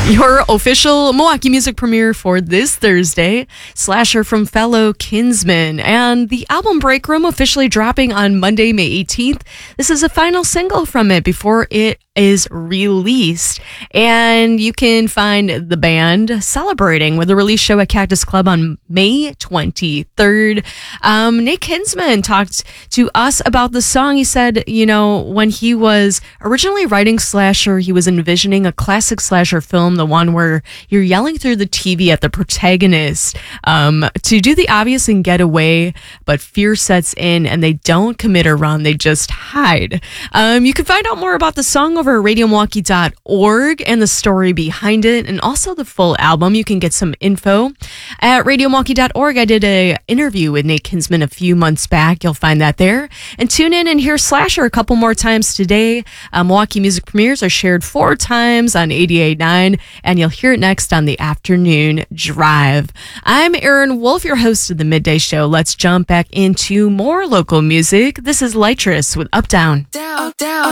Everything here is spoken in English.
Your official Milwaukee music premiere for this Thursday, Slasher from Fellow Kinsmen, and the album Break Room officially dropping on Monday, May 18th. This is a final single from it before it is released, and you can find the band celebrating with a release show at Cactus Club on May 23rd. Nate Kinsman talked to us about the song. He said, when he was originally writing Slasher, he was envisioning a classic slasher film, the one where you're yelling through the TV at the protagonist to do the obvious and get away, but fear sets in and they don't commit a run, they just hide. You can find out more about the song over at RadioMilwaukee.org and the story behind it, and also the full album. You can get some info at RadioMilwaukee.org. I did an interview with Nate Kinsman a few months back. You'll find that there. And tune in and hear Slasher a couple more times today. Milwaukee music premieres are shared 4 times on 88.9, and you'll hear it next on the afternoon drive. I'm Erin Wolf, your host of the Midday Show. Let's jump back into more local music. This is Lightress with Up Down. Down, down.